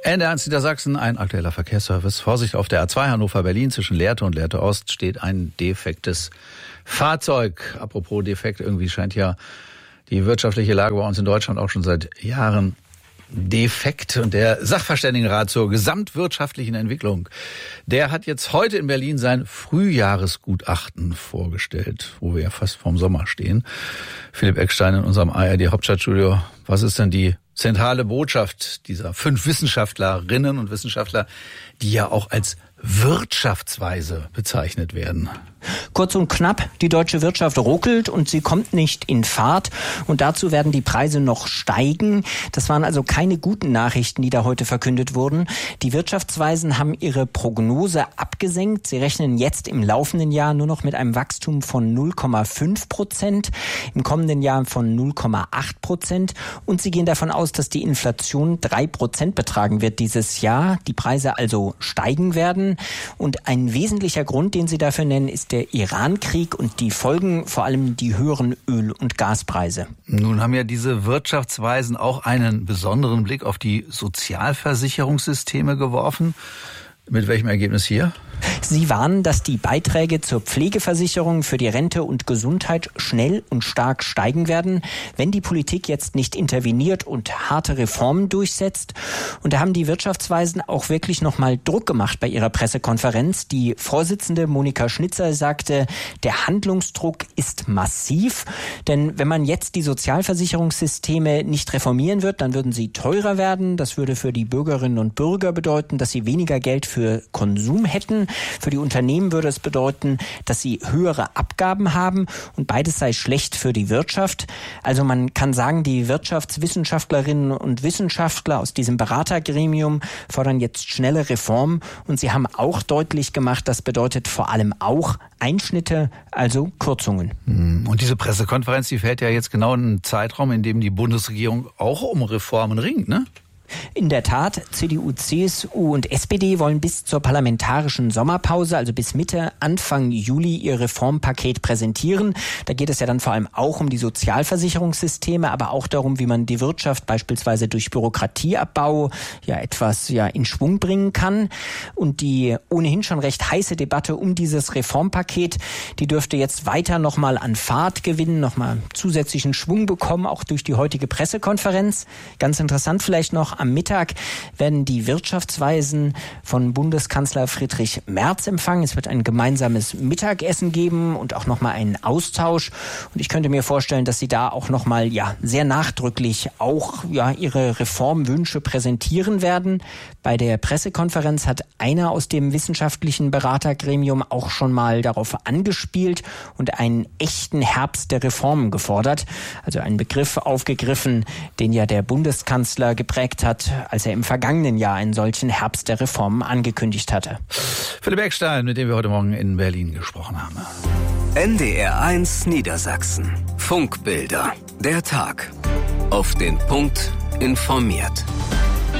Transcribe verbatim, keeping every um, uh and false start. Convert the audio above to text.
Ende Ernst Niedersachsen, ein aktueller Verkehrsservice. Vorsicht auf der A zwei Hannover-Berlin zwischen Lehrte und Lehrte Ost steht ein defektes Fahrzeug. Apropos defekt, irgendwie scheint ja die wirtschaftliche Lage bei uns in Deutschland auch schon seit Jahren defekt. Und der Sachverständigenrat zur gesamtwirtschaftlichen Entwicklung, der hat jetzt heute in Berlin sein Frühjahresgutachten vorgestellt, wo wir ja fast vorm Sommer stehen. Philipp Eckstein in unserem A R D-Hauptstadtstudio. Was ist denn die zentrale Botschaft dieser fünf Wissenschaftlerinnen und Wissenschaftler, die ja auch als Wirtschaftsweise bezeichnet werden? Kurz und knapp, die deutsche Wirtschaft ruckelt und sie kommt nicht in Fahrt. Und dazu werden die Preise noch steigen. Das waren also keine guten Nachrichten, die da heute verkündet wurden. Die Wirtschaftsweisen haben ihre Prognose abgesenkt. Sie rechnen jetzt im laufenden Jahr nur noch mit einem Wachstum von null Komma fünf Prozent, im kommenden Jahr von null Komma acht Prozent. Und sie gehen davon aus, dass die Inflation drei Prozent betragen wird dieses Jahr. Die Preise also steigen werden. Und ein wesentlicher Grund, den sie dafür nennen, ist der Iran-Krieg und die Folgen, vor allem die höheren Öl- und Gaspreise. Nun haben ja diese Wirtschaftsweisen auch einen besonderen Blick auf die Sozialversicherungssysteme geworfen. Mit welchem Ergebnis hier? Sie warnen, dass die Beiträge zur Pflegeversicherung für die Rente und Gesundheit schnell und stark steigen werden, wenn die Politik jetzt nicht interveniert und harte Reformen durchsetzt. Und da haben die Wirtschaftsweisen auch wirklich nochmal Druck gemacht bei ihrer Pressekonferenz. Die Vorsitzende Monika Schnitzer sagte, der Handlungsdruck ist massiv. Denn wenn man jetzt die Sozialversicherungssysteme nicht reformieren wird, dann würden sie teurer werden. Das würde für die Bürgerinnen und Bürger bedeuten, dass sie weniger Geld für Konsum hätten. Für die Unternehmen würde es bedeuten, dass sie höhere Abgaben haben und beides sei schlecht für die Wirtschaft. Also man kann sagen, die Wirtschaftswissenschaftlerinnen und Wissenschaftler aus diesem Beratergremium fordern jetzt schnelle Reformen und sie haben auch deutlich gemacht, das bedeutet vor allem auch Einschnitte, also Kürzungen. Und diese Pressekonferenz, die fällt ja jetzt genau in einen Zeitraum, in dem die Bundesregierung auch um Reformen ringt, ne? In der Tat, C D U, C S U und S P D wollen bis zur parlamentarischen Sommerpause, also bis Mitte, Anfang Juli, ihr Reformpaket präsentieren. Da geht es ja dann vor allem auch um die Sozialversicherungssysteme, aber auch darum, wie man die Wirtschaft beispielsweise durch Bürokratieabbau ja etwas ja in Schwung bringen kann. Und die ohnehin schon recht heiße Debatte um dieses Reformpaket, die dürfte jetzt weiter nochmal an Fahrt gewinnen, nochmal zusätzlichen Schwung bekommen, auch durch die heutige Pressekonferenz. Ganz interessant vielleicht noch, am Mittag werden die Wirtschaftsweisen von Bundeskanzler Friedrich Merz empfangen. Es wird ein gemeinsames Mittagessen geben und auch nochmal einen Austausch. Und ich könnte mir vorstellen, dass sie da auch nochmal ja, sehr nachdrücklich auch ja, ihre Reformwünsche präsentieren werden. Bei der Pressekonferenz hat einer aus dem wissenschaftlichen Beratergremium auch schon mal darauf angespielt und einen echten Herbst der Reformen gefordert. Also einen Begriff aufgegriffen, den ja der Bundeskanzler geprägt hat, als er im vergangenen Jahr einen solchen Herbst der Reformen angekündigt hatte. Philipp Eckstein, mit dem wir heute Morgen in Berlin gesprochen haben. N D R eins Niedersachsen. Funkbilder. Der Tag. Auf den Punkt informiert.